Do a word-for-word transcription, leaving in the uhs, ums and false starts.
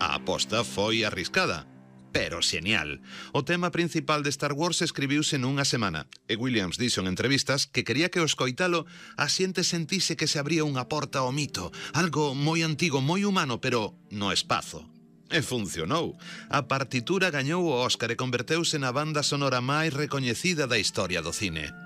A aposta foi arriscada, pero xenial. O tema principal de Star Wars escribiuse nunha semana, e Williams dixo en entrevistas que quería que ao escoitalo a xente sentise que se abría unha porta ao mito, algo moi antigo, moi humano, pero no espazo. E funcionou. A partitura gañou o Óscar e converteuse na banda sonora máis recoñecida da historia do cine.